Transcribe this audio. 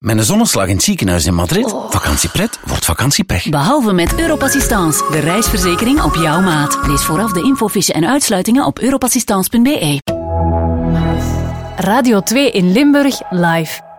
Met een zonneslag in het ziekenhuis in Madrid, vakantiepret wordt vakantiepech. Behalve met Europassistance, de reisverzekering op jouw maat. Lees vooraf de infofiche en uitsluitingen op europassistance.be. Radio 2 in Limburg live.